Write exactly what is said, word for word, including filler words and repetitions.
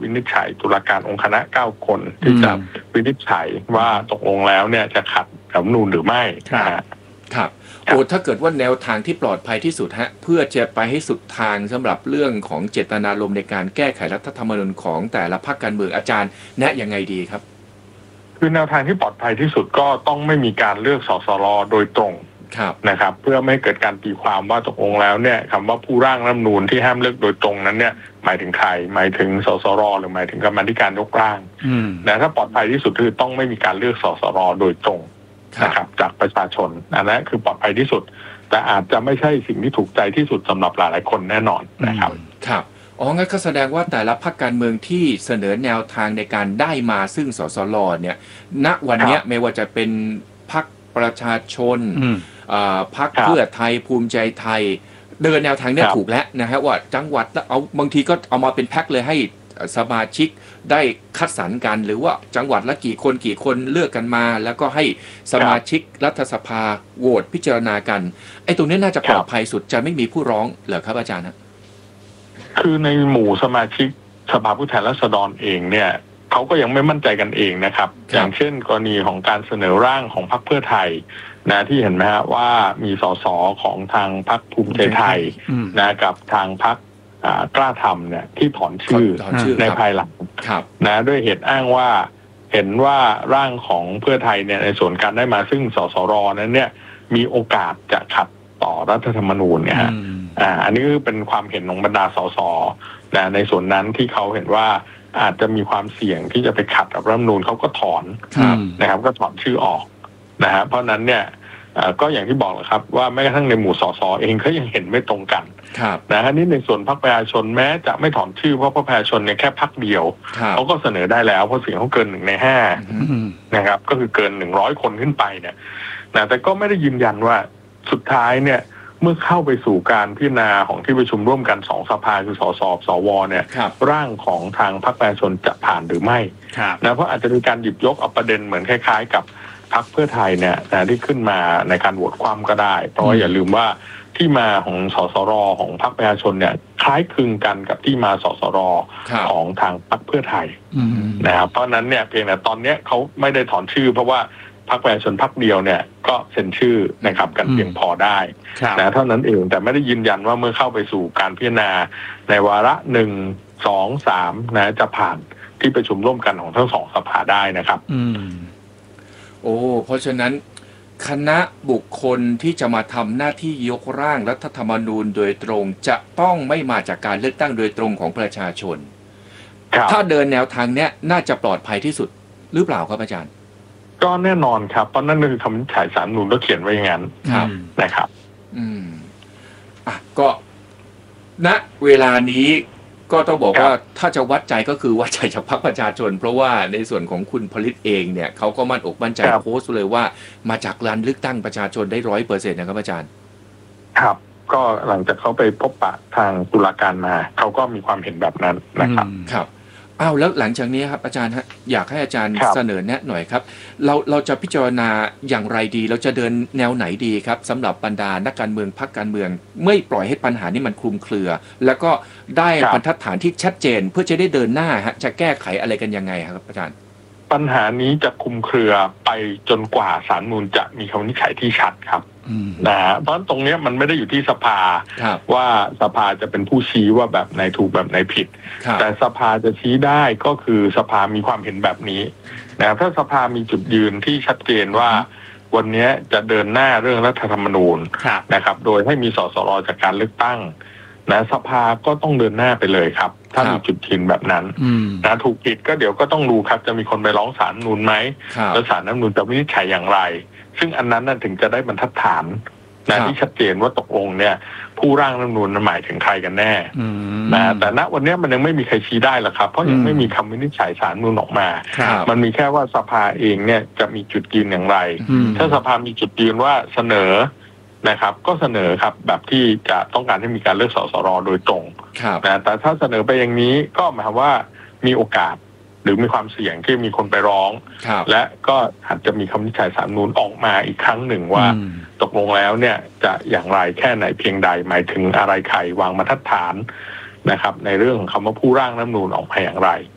วินิจฉัยตุลาการองค์คณะเก้าคนที่จะวินิจฉัยว่าตกลงแล้วเนี่ยจะขัดรัฐธรรมนูญหรือไม่ครับครับโอ้ถ้าเกิดว่าแนวทางที่ปลอดภัยที่สุดฮะเพื่อจะไปให้สุดทางสำหรับเรื่องของเจตนารมณ์ในการแก้ไขรัฐธรรมนูญของแต่ละพรรคการเมืองอาจารย์แนะยังไงดีครับคือแนวทางที่ปลอดภัยที่สุดก็ต้องไม่มีการเลือกสสรโดยตรงนะครับเพื่อไม่เกิดการตีความว่าตกลงแล้วเนี่ยคำว่าผู้ร่างรัฐธรรมนูญที่ห้ามเลือกโดยตรงนั้นเนี่ยหมายถึงใครหมายถึงสสรหรือหมายถึงกรรมาธิการยกร่างนะถ้าปลอดภัยที่สุดคือต้องไม่มีการเลือกสสรโดยตรงนะครับจากประชาชนอันนั้นคือปลอดภัยที่สุดแต่อาจจะไม่ใช่สิ่งที่ถูกใจที่สุดสำหรับหลายๆคนแน่นอนนะครับครับอ๋องั้นก็แสดงว่าแต่ละพรรคการเมืองที่เสนอแนวทางในการได้มาซึ่งสสรเนี่ยณวันนี้ไม่ว่าจะเป็นพรรคประชาชนพรรคเพื่อไทยภูมิใจไทยเดินแนวทางนี้ถูกแล้วนะฮะว่าจังหวัดเอาบางทีก็เอามาเป็นแพ็คเลยให้สมาชิกได้คัดสรรกันหรือว่าจังหวัดละกี่คนกี่คนเลือกกันมาแล้วก็ให้สมาชิกรัฐสภาโหวตพิจารณากันไอ้ตรงนี้น่าจะปลอดภัยสุดจะไม่มีผู้ร้องเหรอครับอาจารย์นะคือในหมู่สมาชิกสภาผู้แทนราษฎรเองเนี่ยเขาก็ยังไม่มั่นใจกันเองนะครับอย่างเช่นกรณีของการเสนอร่างของพรรคเพื่อไทยนะที่เห็นไหมฮะว่ามีสสของทางพรรคภูมิใจไทยนะกับทางพรรคกล้าทำเนี่ยที่ถอนชื่อในภายหลังนะด้วยเหตุอ้างว่าเห็นว่าร่างของเพื่อไทยเนี่ยในส่วนการได้มาซึ่งสสรนั้นเนี่ยมีโอกาสจะขัดต่อรัฐธรรมนูญเนี่ยฮะอ่าอันนี้คือเป็นความเห็นของบรรดาสสนะในส่วนนั้นที่เขาเห็นว่าอาจจะมีความเสี่ยงที่จะไปขัดกับรัฐธรรมนูญเขาก็ถอนนะครับก็ถอนชื่อออกนะฮะเพราะนั้นเนี่ยก็อย่างที่บอกแหละครับว่าแม้กระทั่งในหมู่สสเองก็ยังเห็นไม่ตรงกันนะฮะนี่ในส่วนพรรคประชาชนแม้จะไม่ถอนชื่อเพราะประชาชนเนี่ยแค่พรรคเดียวเขาก็เสนอได้แล้วเพราะเสียงเขาเกินหนึ่งในห้านะครับก็คือเกินหนึ่งร้อยคนขึ้นไปเนี่ยนะแต่ก็ไม่ได้ยืนยันว่าสุดท้ายเนี่ยเมื่อเข้าไปสู่การพิจารณาของที่ประชุมร่วมกันสองสภาคือสสสวเนี่ยร่างของทางพรรคประชาชนจะผ่านหรือไม่นะเพราะอาจจะมีการหยิบยกเอาประเด็นเหมือนคล้ายๆกับพรรคเพื่อไทยเนี่ยนะที่ขึ้นมาในการโหวตคว่ำก็ได้เพราะว่าอย่าลืมว่าที่มาของสสรของพรรคประชาชนเนี่ยคล้ายคลึงกันกับที่มาสสรของทางพรรคเพื่อไทยนะครับเพราะนั้นเนี่ยเพียงแต่ตอนนี้เขาไม่ได้ถอนชื่อเพราะว่าพรรคประชาชนพรรคเดียวเนี่ยก็เซ็นชื่อนะครับกันเพียงพอได้นะเท่านั้นเองแต่ไม่ได้ยืนยันว่าเมื่อเข้าไปสู่การพิจารณาในวาระหนึ่งสองสามนะจะผ่านที่ประชุมร่วมกันของทั้งสองสภาได้นะครับอืมโอ้เพราะฉะนั้นคณะบุคคลที่จะมาทำหน้าที่ยกร่างรัฐธรรมนูญโดยตรงจะต้องไม่มาจากการเลือกตั้งโดยตรงของประชาชนถ้าเดินแนวทางเนี้ยน่าจะปลอดภัยที่สุดหรือเปล่าครับอาจารย์ก็แน่นอนครับเพราะนั่นคือคำวินิจฉัยศาลรัฐธรรมนูญก็เขียนไว้อย่างนั้นนะครับอืมอ่ะก็ณเวลานี้ก็ต้องบอกว่าถ้าจะวัดใจก็คือวัดใจจากพรรคประชาชนเพราะว่าในส่วนของคุณผลิตเองเนี่ยเขาก็มั่นอกมั่นใจโพสต์เลยว่ามาจากการเลือกตั้งประชาชนได้ร้อยเปอร์เซ็นต์นะครับอาจารย์ครับก็หลังจากเขาไปพบปะทางตุลาการมาเขาก็มีความเห็นแบบนั้นนะครับครับอ้าวแล้วหลังจากนี้ครับอาจารย์ฮะอยากให้อาจารย์เสนอแนะหน่อยครับเราเราจะพิจารณาอย่างไรดีเราจะเดินแนวไหนดีครับสำหรับบรรดานักการเมืองพรรคการเมืองไม่ปล่อยให้ปัญหานี้มันคลุมเครือแล้วก็ได้บรรทัดฐานที่ชัดเจนเพื่อจะได้เดินหน้าฮะจะแก้ไขอะไรกันยังไงครับอาจารย์ปัญหานี้จะคลุมเครือไปจนกว่าศาลรัฐธรรมนูญจะมีคำวินิจฉัยที่ชัดครับนะฮะเพราะตรงนี้มันไม่ได้อยู่ที่สภาว่าสภาจะเป็นผู้ชี้ว่าแบบไหนถูกแบบไหนผิดแต่สภาจะชี้ได้ก็คือสภามีความเห็นแบบนี้นะถ้าสภามีจุดยืนที่ชัดเจนว่าวันนี้จะเดินหน้าเรื่องรัฐธรรมนูญนะครับโดยให้มีสสรจากการเลือกตั้งนะสภาก็ต้องเดินหน้าไปเลยครับถ้ามีจุดยืนแบบนั้นนะถูกผิดก็เดี๋ยวก็ต้องดูครับจะมีคนไปร้องศาลรัฐธรรมนูญไหมแล้วศาลรัฐธรรมนูญจะวินิจฉัยอย่างไรซึ่งอันนั้นน่ะถึงจะได้บรรทัดฐานนะที่ชัดเจนว่าตกลงเนี่ยผู้ร่างรัฐธรรมนูญหมายถึงใครกันแน่นะแต่ณวันนี้มันยังไม่มีใครชี้ได้หรอกครับเพราะยังไม่มีคำวินิจฉัยศาลรัฐธรรมนูญออกมามันมีแค่ว่าสภาเองเนี่ยจะมีจุดยืนอย่างไรถ้าสภามีจุดยืนว่าเสนอนะครับก็เสนอครับแบบที่จะต้องการให้มีการเลือกสสรโดยตรงนะแต่ถ้าเสนอไปอย่างนี้ก็หมายความว่ามีโอกาสหรือมีความเสี่ยงที่มีคนไปร้องและก็อาจจะมีคำวินิจฉัยศาลรัฐธรรมนูญออกมาอีกครั้งหนึ่งว่าตกลงแล้วเนี่ยจะอย่างไรแค่ไหนเพียงใดหมายถึงอะไรใครวางบรรทัดฐานนะครับในเรื่องของคำว่าผู้ร่างรัฐธรรมนูญออกมาอย่างไร